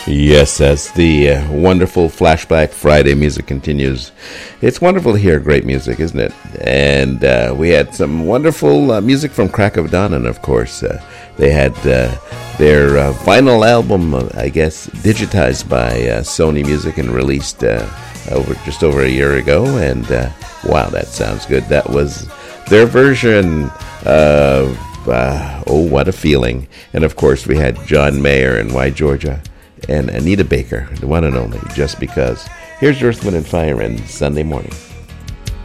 Yes, as the wonderful Flashback Friday music continues, it's wonderful to hear great music, isn't it? And we had some wonderful music from Crack of Dawn, and of course, they had their final album, I guess, digitized by Sony Music and released just over a year ago. And wow, that sounds good. That was their version of Oh, What a Feeling. And of course, we had John Mayer and Why Georgia. And Anita Baker, the one and only, Just Because. Here's Earth, Wind, and Fire in Sunday Morning.